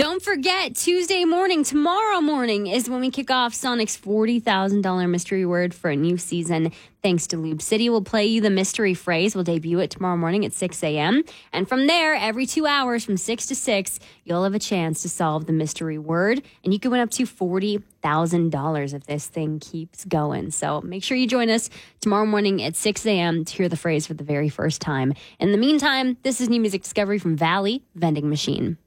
Don't forget, Tuesday morning, tomorrow morning, is when we kick off Sonic's $40,000 mystery word for a new season. Thanks to Lube City, we'll play you the mystery phrase. We'll debut it tomorrow morning at 6 a.m. And from there, every 2 hours from 6 to 6, you'll have a chance to solve the mystery word. And you can win up to $40,000 if this thing keeps going. So make sure you join us tomorrow morning at 6 a.m. to hear the phrase for the very first time. In the meantime, this is new music discovery from Valley Vending Machine.